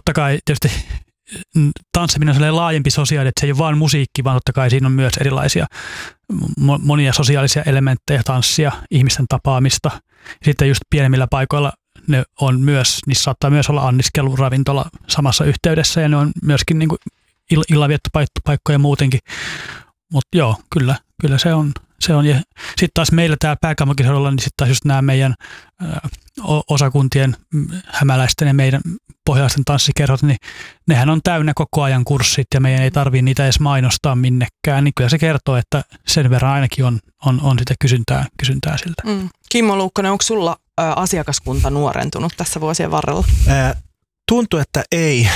totta kai tietysti tanssiminen on sellainen laajempi sosiaali, että se ei ole vain musiikki, vaan totta kai siinä on myös erilaisia monia sosiaalisia elementtejä, tanssia, ihmisten tapaamista. Sitten just pienemmillä paikoilla ne on myös, niissä saattaa myös olla anniskelu, ravintola samassa yhteydessä ja ne on myöskin niin kuin illanviettopaikkoja muutenkin. Mutta joo, kyllä se on. Ja sitten taas meillä täällä pääkaupunkiseudulla, niin sitten taas just nämä meidän osakuntien hämäläisten ja meidän pohjalaisten tanssikerhot, niin nehän on täynnä koko ajan kurssit ja meidän ei tarvitse niitä edes mainostaa minnekään. Niin kyllä se kertoo, että sen verran ainakin on sitä kysyntää siltä. Kimmo Luukkonen, onko sulla asiakaskunta nuorentunut tässä vuosien varrella? Tuntuu, että ei.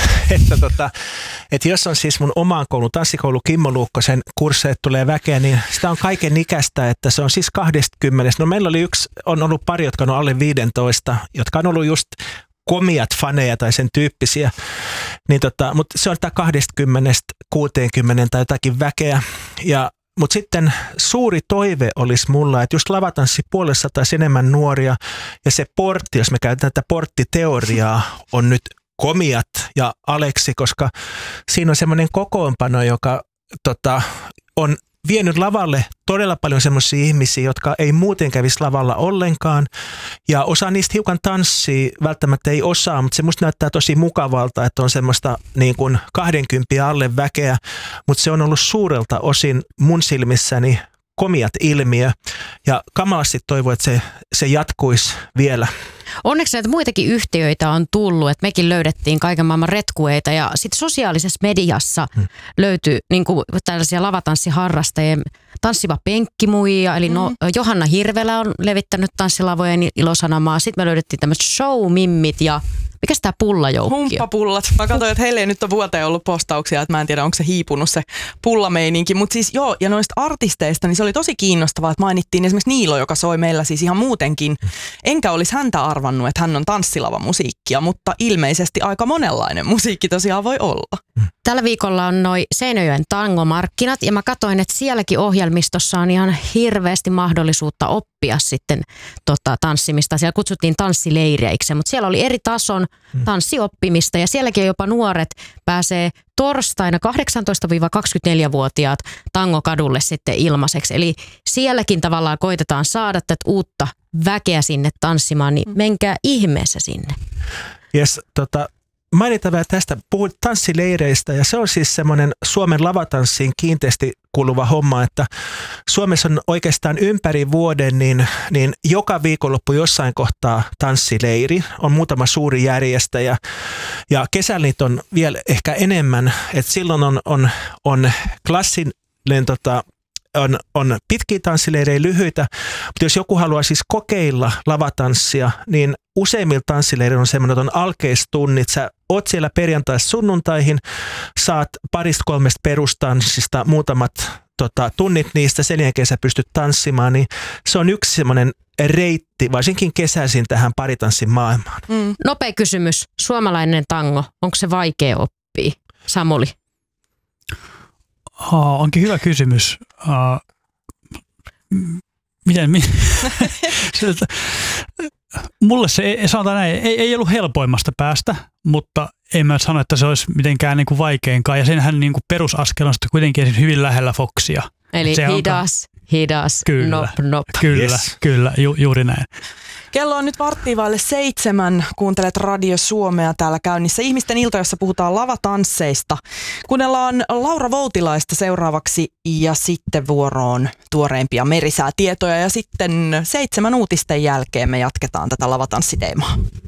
Että jos on siis mun omaan koulun tanssikoulu Kimmo Luukkosen kursseille tulee väkeä, niin sitä on kaiken ikäistä, että se on siis 20. No meillä on ollut pari, jotka on alle 15, jotka on ollut just komiat faneja tai sen tyyppisiä. Niin mutta se on 20-60 tai jotakin väkeä. Mutta sitten suuri toive olisi mulla, että just lavatanssipuolessa taisi enemmän nuoria ja se portti, jos me käytetään tätä porttiteoriaa, on nyt komiat ja Aleksi, koska siinä on semmoinen kokoonpano, joka on vienyt lavalle todella paljon semmoisia ihmisiä, jotka ei muuten kävisi lavalla ollenkaan. Ja osa niistä hiukan tanssia, välttämättä ei osaa, mutta se musta näyttää tosi mukavalta, että on semmoista niin kuin 20 alle väkeä. Mutta se on ollut suurelta osin mun silmissäni komiat ilmiö. Ja kamalasti toivon, että se jatkuisi vielä. Onneksi näitä muitakin yhtiöitä on tullut, että mekin löydettiin kaiken maailman retkueita ja sitten sosiaalisessa mediassa löytyi niin kuin tällaisia lavatanssiharrastajien tanssiva penkkimuija, eli Johanna Hirvelä on levittänyt tanssilavojen ilosanomaa. Sitten me löydettiin tämmöiset show-mimmit ja mikäs tää pullajoukki on? Humppapullat. Mä katsoin, että heille ei nyt ole vuoteen ollut postauksia, että mä en tiedä, onko se hiipunut se pullameininki. Mutta siis joo, ja noista artisteista, niin se oli tosi kiinnostavaa, että mainittiin esimerkiksi Niilo, joka soi meillä siis ihan muutenkin. Enkä olisi häntä arvannut, että hän on tanssilavamusiikkia, mutta ilmeisesti aika monenlainen musiikki tosiaan voi olla. Tällä viikolla on noi Seinäjoen tangomarkkinat ja mä katsoin, että sielläkin ohjelmistossa on ihan hirveästi mahdollisuutta oppia sitten tanssimista. Siellä kutsuttiin tanssileireiksi, mutta siellä oli eri tason tanssioppimista ja sielläkin jopa nuoret pääsee torstaina 18-24-vuotiaat tangokadulle sitten ilmaiseksi. Eli sielläkin tavallaan koitetaan saada tätä uutta väkeä sinne tanssimaan, niin menkää ihmeessä sinne. Yes, mainitaan vielä tästä, puhuit tanssileireistä ja se on siis semmoinen Suomen lavatanssiin kiinteästi kuuluva homma, että Suomessa on oikeastaan ympäri vuoden niin joka viikonloppu jossain kohtaa tanssileiri, on muutama suuri järjestäjä ja kesällä niitä on vielä ehkä enemmän, että silloin on klassinen on pitkiä tanssileirejä, lyhyitä, mutta jos joku haluaa siis kokeilla lavatanssia, niin useimmilla tanssileireillä on semmoinen, että on alkeistunnit. Sä oot siellä perjantaista sunnuntaihin, saat 2-3 perustanssista muutamat tunnit niistä, sen jälkeen sä pystyt tanssimaan, niin se on yksi semmoinen reitti, varsinkin kesäisin tähän paritanssin maailmaan. Nopea kysymys, suomalainen tango, onko se vaikea oppia? Samuli? Onkin hyvä kysymys. Mulle se sanotaan näin, ei ollut helpoimmasta päästä, mutta en mä sano, että se olisi mitenkään niin kuin vaikeinkaan. Ja senhän niin kuin perusaskel on kuitenkin hyvin lähellä Foxia. Eli hidas, kyllä, nop. Kyllä, juuri näin. Kello on nyt 6:45. Kuuntelet Radio Suomea täällä käynnissä. Ihmisten ilta, jossa puhutaan lavatansseista. Kuunnellaan Laura Voutilaista seuraavaksi ja sitten vuoroon tuoreimpia merisäätietoja. Ja sitten 7 uutisten jälkeen me jatketaan tätä lavatanssiteemaa.